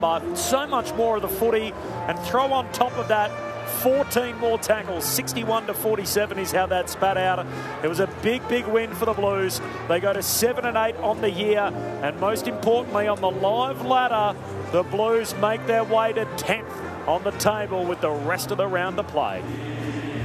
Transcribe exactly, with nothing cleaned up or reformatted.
But so much more of the footy, and throw on top of that fourteen more tackles. sixty-one to forty-seven is how that spat out. It was a big, big win for the Blues. They go to seven and eight on the year, and most importantly on the live ladder, the Blues make their way to tenth on the table with the rest of the round to play.